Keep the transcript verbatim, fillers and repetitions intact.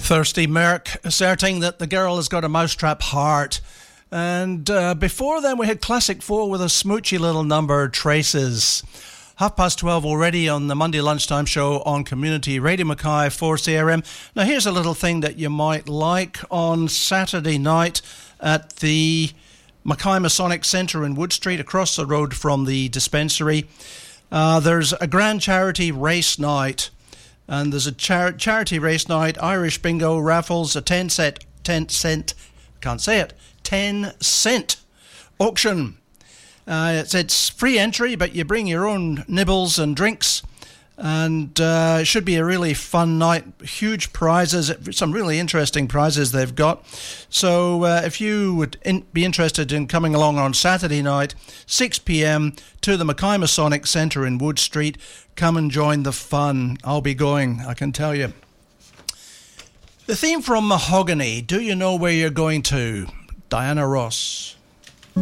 Thirsty Merc asserting that the girl has got a mousetrap heart. And uh, before then we had Classic Four with a smoochy little number, Traces. Half past twelve already on the Monday lunchtime show on Community Radio Mackay four C R M. Now here's a little thing that you might like. On Saturday night at the Mackay Masonic Centre in Wood Street, across the road from the dispensary, uh, there's a grand charity race night. And there's a char- charity race night, Irish bingo, raffles, a ten cent, ten cent, can't say it, ten cent auction. Uh, it's, it's free entry, but you bring your own nibbles and drinks, and uh, it should be a really fun night. Huge prizes, some really interesting prizes they've got. So uh, if you would in- be interested in coming along on Saturday night, six p.m. to the Mackay Masonic Centre in Wood Street, come and join the fun. I'll be going, I can tell you. The theme from Mahogany, Do You Know Where You're Going To? Diana Ross.